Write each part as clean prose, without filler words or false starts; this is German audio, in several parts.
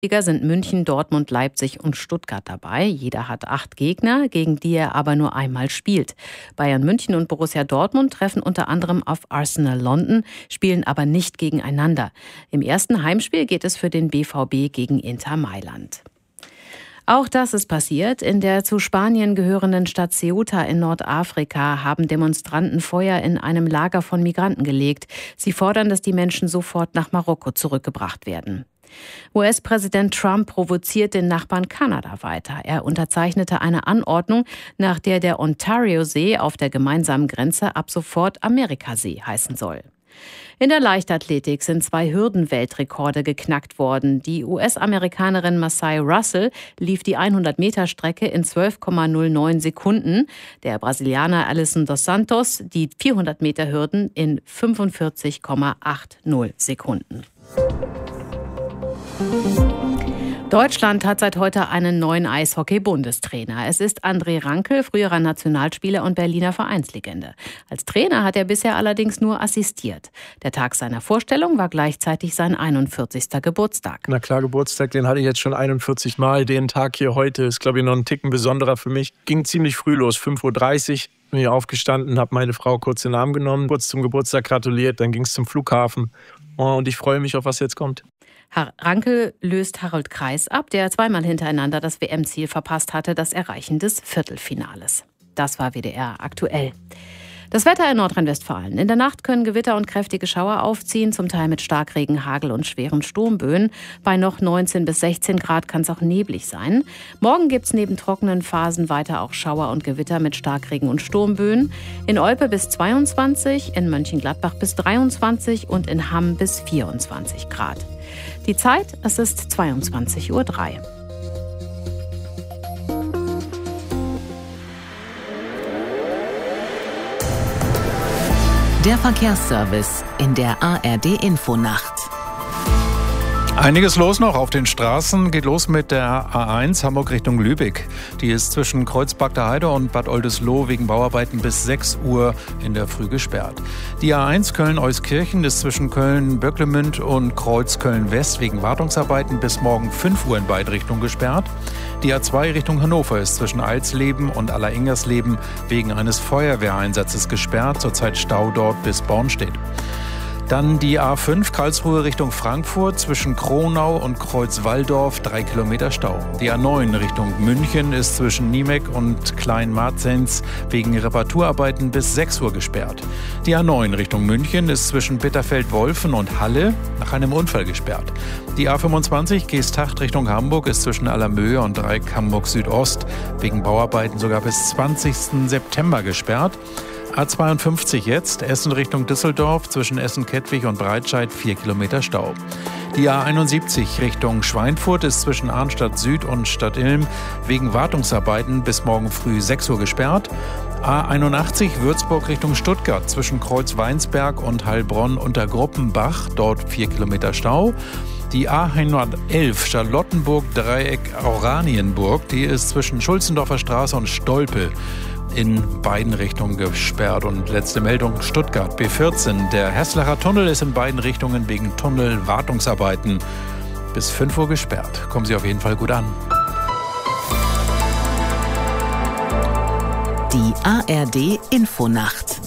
Liga sind München, Dortmund, Leipzig und Stuttgart dabei. Jeder hat 8 Gegner, gegen die er aber nur einmal spielt. Bayern München und Borussia Dortmund treffen unter anderem auf Arsenal London, spielen aber nicht gegeneinander. Im ersten Heimspiel geht es für den BVB gegen Inter Mailand. Auch das ist passiert. In der zu Spanien gehörenden Stadt Ceuta in Nordafrika haben Demonstranten Feuer in einem Lager von Migranten gelegt. Sie fordern, dass die Menschen sofort nach Marokko zurückgebracht werden. US-Präsident Trump provoziert den Nachbarn Kanada weiter. Er unterzeichnete eine Anordnung, nach der Ontario-See auf der gemeinsamen Grenze ab sofort Amerikasee heißen soll. In der Leichtathletik sind 2 Hürdenweltrekorde geknackt worden. Die US-Amerikanerin Masai Russell lief die 100-Meter-Strecke in 12,09 Sekunden. Der Brasilianer Alisson dos Santos die 400-Meter-Hürden in 45,80 Sekunden. Deutschland hat seit heute einen neuen Eishockey-Bundestrainer. Es ist André Rankel, früherer Nationalspieler und Berliner Vereinslegende. Als Trainer hat er bisher allerdings nur assistiert. Der Tag seiner Vorstellung war gleichzeitig sein 41. Geburtstag. Na klar, Geburtstag, den hatte ich jetzt schon 41 Mal. Den Tag hier heute ist, glaube ich, noch ein Ticken besonderer für mich. Ging ziemlich früh los, 5:30 Uhr. Bin ich aufgestanden, habe meine Frau kurz in den Arm genommen, kurz zum Geburtstag gratuliert, dann ging es zum Flughafen. Und ich freue mich auf, was jetzt kommt. Herr Rankel löst Harold Kreis ab, der zweimal hintereinander das WM-Ziel verpasst hatte, das Erreichen des Viertelfinales. Das war WDR aktuell. Das Wetter in Nordrhein-Westfalen. In der Nacht können Gewitter und kräftige Schauer aufziehen, zum Teil mit Starkregen, Hagel und schweren Sturmböen. Bei noch 19 bis 16 Grad kann es auch neblig sein. Morgen gibt es neben trockenen Phasen weiter auch Schauer und Gewitter mit Starkregen und Sturmböen. In Olpe bis 22, in Mönchengladbach bis 23 und in Hamm bis 24 Grad. Die Zeit, es ist 22:03 Uhr. Der Verkehrsservice in der ARD-Infonacht. Einiges los noch auf den Straßen. Geht los mit der A1 Hamburg Richtung Lübeck. Die ist zwischen Kreuzberg der Heide und Bad Oldesloe wegen Bauarbeiten bis 6 Uhr in der Früh gesperrt. Die A1 Köln-Euskirchen ist zwischen Köln-Böcklemünd und Kreuz-Köln-West wegen Wartungsarbeiten bis morgen 5 Uhr in beide Richtungen gesperrt. Die A2 Richtung Hannover ist zwischen Alsleben und Alleringers-Leben wegen eines Feuerwehreinsatzes gesperrt. Zurzeit Stau dort bis Bornstedt. Dann die A5 Karlsruhe Richtung Frankfurt zwischen Kronau und Kreuz-Walldorf 3 Kilometer Stau. Die A9 Richtung München ist zwischen Niemek und Kleinmarzenz wegen Reparaturarbeiten bis 6 Uhr gesperrt. Die A9 Richtung München ist zwischen Bitterfeld-Wolfen und Halle nach einem Unfall gesperrt. Die A25 Geesthacht Richtung Hamburg ist zwischen Allermöhe und Dreieck Hamburg Südost wegen Bauarbeiten sogar bis 20. September gesperrt. A52 jetzt, Essen Richtung Düsseldorf, zwischen Essen-Kettwig und Breitscheid 4 Kilometer Stau. Die A71 Richtung Schweinfurt ist zwischen Arnstadt Süd und Stadtilm wegen Wartungsarbeiten bis morgen früh 6 Uhr gesperrt. A81 Würzburg Richtung Stuttgart zwischen Kreuz-Weinsberg und Heilbronn unter Gruppenbach, dort 4 Kilometer Stau. Die A111 Charlottenburg-Dreieck Oranienburg, die ist zwischen Schulzendorfer Straße und Stolpe in beiden Richtungen gesperrt. Und letzte Meldung Stuttgart B14. Der Heslacher Tunnel ist in beiden Richtungen wegen Tunnelwartungsarbeiten bis 5 Uhr gesperrt. Kommen Sie auf jeden Fall gut an. Die ARD Infonacht.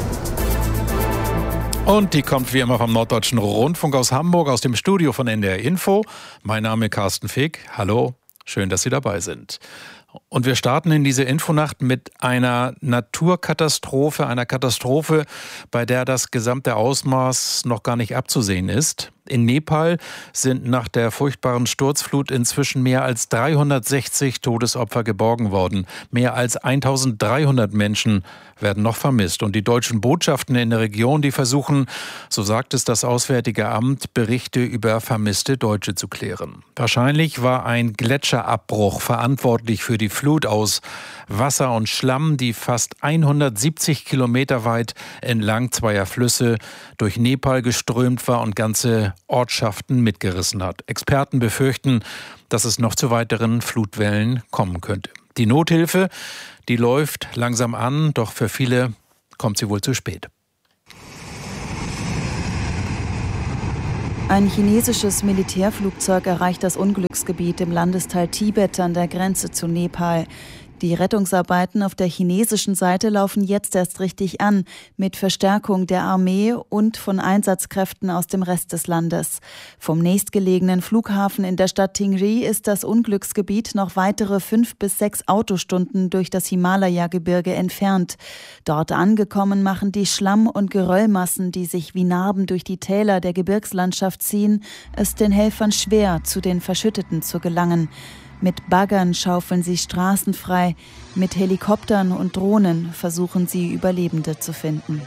Und die kommt wie immer vom Norddeutschen Rundfunk aus Hamburg, aus dem Studio von NDR Info. Mein Name ist Carsten Fick. Hallo, schön, dass Sie dabei sind. Und wir starten in diese Infonacht mit einer Naturkatastrophe, einer Katastrophe, bei der das gesamte Ausmaß noch gar nicht abzusehen ist. In Nepal sind nach der furchtbaren Sturzflut inzwischen mehr als 360 Todesopfer geborgen worden. Mehr als 1300 Menschen werden noch vermisst. Und die deutschen Botschaften in der Region, die versuchen, so sagt es das Auswärtige Amt, Berichte über vermisste Deutsche zu klären. Wahrscheinlich war ein Gletscherabbruch verantwortlich für die Flut aus Wasser und Schlamm, die fast 170 Kilometer weit entlang zweier Flüsse durch Nepal geströmt war und ganze Ortschaften mitgerissen hat. Experten befürchten, dass es noch zu weiteren Flutwellen kommen könnte. Die Nothilfe, die läuft langsam an, doch für viele kommt sie wohl zu spät. Ein chinesisches Militärflugzeug erreicht das Unglücksgebiet im Landesteil Tibet an der Grenze zu Nepal. Die Rettungsarbeiten auf der chinesischen Seite laufen jetzt erst richtig an, mit Verstärkung der Armee und von Einsatzkräften aus dem Rest des Landes. Vom nächstgelegenen Flughafen in der Stadt Tingri ist das Unglücksgebiet noch weitere 5 bis 6 Autostunden durch das Himalaya-Gebirge entfernt. Dort angekommen machen die Schlamm- und Geröllmassen, die sich wie Narben durch die Täler der Gebirgslandschaft ziehen, es den Helfern schwer, zu den Verschütteten zu gelangen. Mit Baggern schaufeln sie Straßen frei, mit Helikoptern und Drohnen versuchen sie, Überlebende zu finden.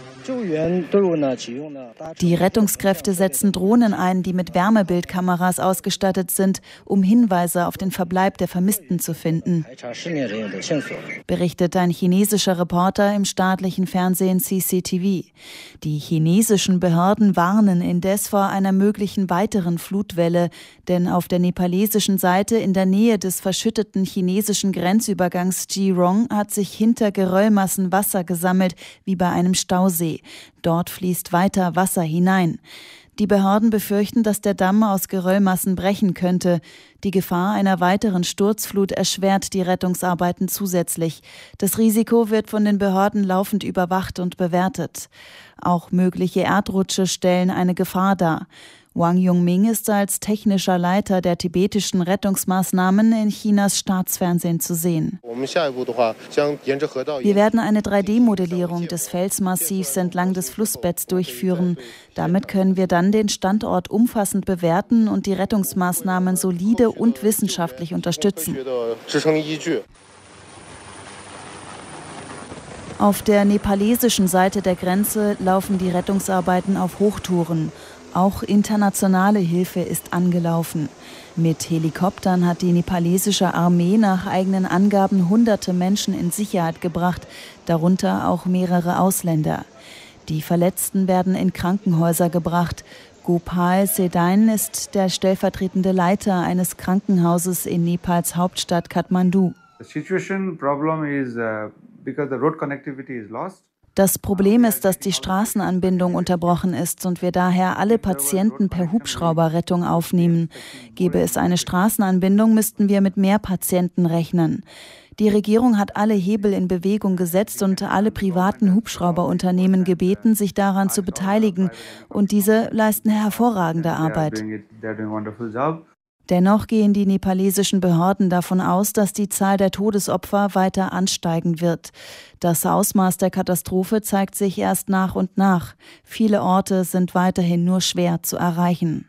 Die Rettungskräfte setzen Drohnen ein, die mit Wärmebildkameras ausgestattet sind, um Hinweise auf den Verbleib der Vermissten zu finden, berichtet ein chinesischer Reporter im staatlichen Fernsehen CCTV. Die chinesischen Behörden warnen indes vor einer möglichen weiteren Flutwelle, denn auf der nepalesischen Seite in der Nähe des verschütteten chinesischen Grenzübergangs Jirong hat sich hinter Geröllmassen Wasser gesammelt, wie bei einem Stausee. Dort fließt weiter Wasser hinein. Die Behörden befürchten, dass der Damm aus Geröllmassen brechen könnte. Die Gefahr einer weiteren Sturzflut erschwert die Rettungsarbeiten zusätzlich. Das Risiko wird von den Behörden laufend überwacht und bewertet. Auch mögliche Erdrutsche stellen eine Gefahr dar. Wang Yongming ist als technischer Leiter der tibetischen Rettungsmaßnahmen in Chinas Staatsfernsehen zu sehen. Wir werden eine 3D-Modellierung des Felsmassivs entlang des Flussbetts durchführen. Damit können wir dann den Standort umfassend bewerten und die Rettungsmaßnahmen solide und wissenschaftlich unterstützen. Auf der nepalesischen Seite der Grenze laufen die Rettungsarbeiten auf Hochtouren. Auch internationale Hilfe ist angelaufen. Mit Helikoptern hat die nepalesische Armee nach eigenen Angaben Hunderte Menschen in Sicherheit gebracht, darunter auch mehrere Ausländer. Die Verletzten werden in Krankenhäuser gebracht. Gopal Sedain ist der stellvertretende Leiter eines Krankenhauses in Nepals Hauptstadt Kathmandu. Das Problem ist, dass die Straßenanbindung unterbrochen ist und wir daher alle Patienten per Hubschrauberrettung aufnehmen. Gäbe es eine Straßenanbindung, müssten wir mit mehr Patienten rechnen. Die Regierung hat alle Hebel in Bewegung gesetzt und alle privaten Hubschrauberunternehmen gebeten, sich daran zu beteiligen. Und diese leisten hervorragende Arbeit. Dennoch gehen die nepalesischen Behörden davon aus, dass die Zahl der Todesopfer weiter ansteigen wird. Das Ausmaß der Katastrophe zeigt sich erst nach und nach. Viele Orte sind weiterhin nur schwer zu erreichen.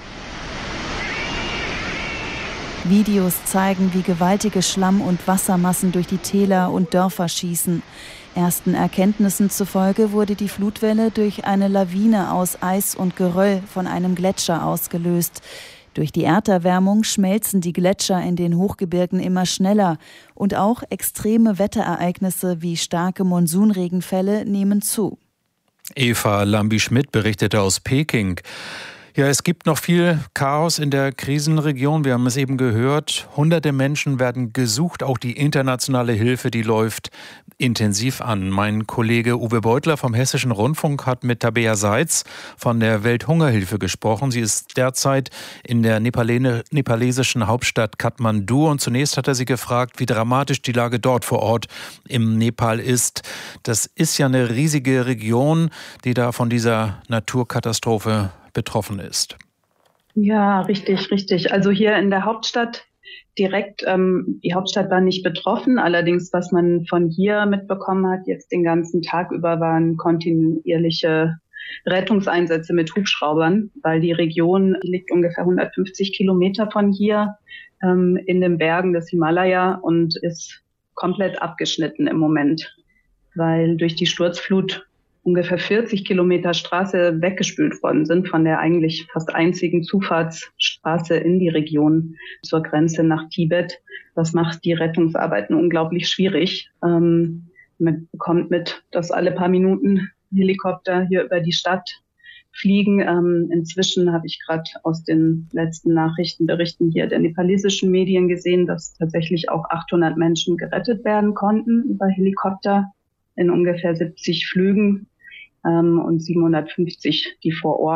Videos zeigen, wie gewaltige Schlamm- und Wassermassen durch die Täler und Dörfer schießen. Ersten Erkenntnissen zufolge wurde die Flutwelle durch eine Lawine aus Eis und Geröll von einem Gletscher ausgelöst. Durch die Erderwärmung schmelzen die Gletscher in den Hochgebirgen immer schneller und auch extreme Wetterereignisse wie starke Monsunregenfälle nehmen zu. Eva Lambi-Schmidt berichtete aus Peking. Ja, es gibt noch viel Chaos in der Krisenregion. Wir haben es eben gehört. Hunderte Menschen werden gesucht. Auch die internationale Hilfe, die läuft intensiv an. Mein Kollege Uwe Beutler vom Hessischen Rundfunk hat mit Tabea Seitz von der Welthungerhilfe gesprochen. Sie ist derzeit in der nepalesischen Hauptstadt Kathmandu. Und zunächst hat er sie gefragt, wie dramatisch die Lage dort vor Ort im Nepal ist. Das ist ja eine riesige Region, die da von dieser Naturkatastrophe betroffen ist. Ja, richtig. Also hier in der Hauptstadt direkt, die Hauptstadt war nicht betroffen. Allerdings, was man von hier mitbekommen hat, jetzt den ganzen Tag über waren kontinuierliche Rettungseinsätze mit Hubschraubern, weil die Region liegt ungefähr 150 Kilometer von hier in den Bergen des Himalaya und ist komplett abgeschnitten im Moment, weil durch die Sturzflut ungefähr 40 Kilometer Straße weggespült worden sind von der eigentlich fast einzigen Zufahrtsstraße in die Region zur Grenze nach Tibet. Das macht die Rettungsarbeiten unglaublich schwierig. Man bekommt mit, dass alle paar Minuten Helikopter hier über die Stadt fliegen. Inzwischen habe ich gerade aus den letzten Nachrichtenberichten hier der nepalesischen Medien gesehen, dass tatsächlich auch 800 Menschen gerettet werden konnten über Helikopter in ungefähr 70 Flügen. Und 750, die vor Ort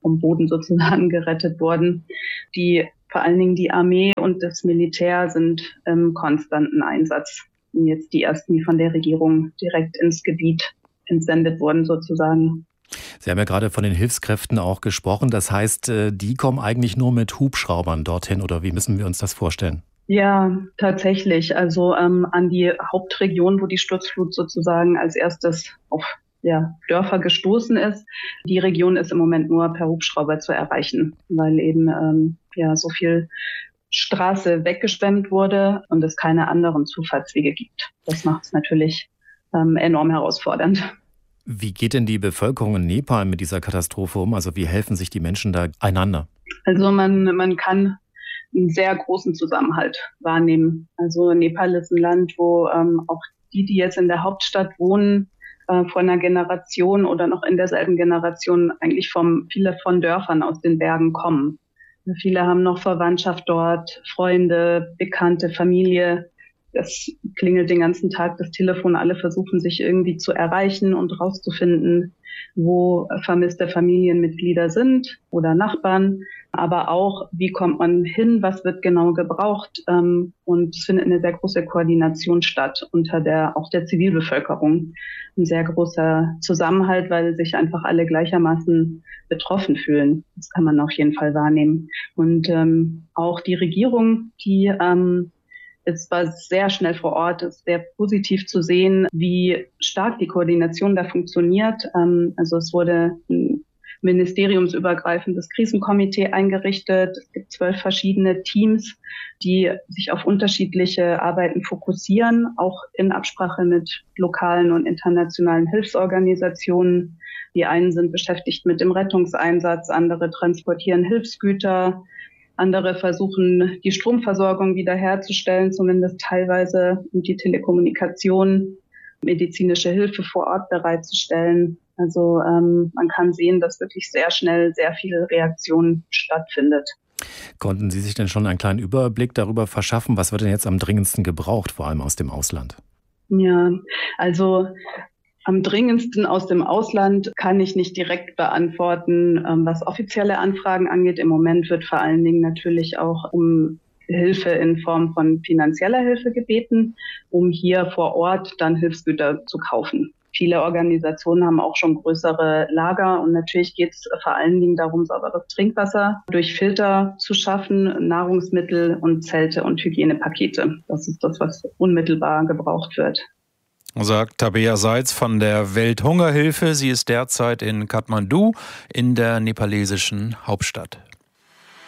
vom Boden sozusagen gerettet wurden. Vor allen Dingen die Armee und das Militär sind im konstanten Einsatz. Und jetzt die ersten, die von der Regierung direkt ins Gebiet entsendet wurden sozusagen. Sie haben ja gerade von den Hilfskräften auch gesprochen. Das heißt, die kommen eigentlich nur mit Hubschraubern dorthin, oder wie müssen wir uns das vorstellen? Ja, tatsächlich. Also an die Hauptregion, wo die Sturzflut sozusagen als erstes auf Dörfer gestoßen ist. Die Region ist im Moment nur per Hubschrauber zu erreichen, weil eben so viel Straße weggeschwemmt wurde und es keine anderen Zufahrtswege gibt. Das macht es natürlich enorm herausfordernd. Wie geht denn die Bevölkerung in Nepal mit dieser Katastrophe um? Also wie helfen sich die Menschen da einander? Also man kann einen sehr großen Zusammenhalt wahrnehmen. Also Nepal ist ein Land, wo auch die jetzt in der Hauptstadt wohnen, vor einer Generation oder noch in derselben Generation eigentlich viele von Dörfern aus den Bergen kommen. Viele haben noch Verwandtschaft dort, Freunde, Bekannte, Familie. Es klingelt den ganzen Tag das Telefon. Alle versuchen sich irgendwie zu erreichen und rauszufinden, wo vermisste Familienmitglieder sind oder Nachbarn. Aber auch, wie kommt man hin, was wird genau gebraucht. Und es findet eine sehr große Koordination statt unter auch der Zivilbevölkerung. Ein sehr großer Zusammenhalt, weil sich einfach alle gleichermaßen betroffen fühlen. Das kann man auf jeden Fall wahrnehmen. Und auch die Regierung, die es war sehr schnell vor Ort, es ist sehr positiv zu sehen, wie stark die Koordination da funktioniert. Also es wurde ein ministeriumsübergreifendes Krisenkomitee eingerichtet. Es gibt 12 verschiedene Teams, die sich auf unterschiedliche Arbeiten fokussieren, auch in Absprache mit lokalen und internationalen Hilfsorganisationen. Die einen sind beschäftigt mit dem Rettungseinsatz, andere transportieren Hilfsgüter. Andere versuchen, die Stromversorgung wiederherzustellen, zumindest teilweise, und die Telekommunikation, medizinische Hilfe vor Ort bereitzustellen. Also man kann sehen, dass wirklich sehr schnell sehr viel Reaktion stattfindet. Konnten Sie sich denn schon einen kleinen Überblick darüber verschaffen, was wird denn jetzt am dringendsten gebraucht, vor allem aus dem Ausland? Ja, also am dringendsten aus dem Ausland kann ich nicht direkt beantworten, was offizielle Anfragen angeht. Im Moment wird vor allen Dingen natürlich auch um Hilfe in Form von finanzieller Hilfe gebeten, um hier vor Ort dann Hilfsgüter zu kaufen. Viele Organisationen haben auch schon größere Lager und natürlich geht es vor allen Dingen darum, sauberes Trinkwasser durch Filter zu schaffen, Nahrungsmittel und Zelte und Hygienepakete. Das ist das, was unmittelbar gebraucht wird. Sagt Tabea Seitz von der Welthungerhilfe. Sie ist derzeit in Kathmandu in der nepalesischen Hauptstadt.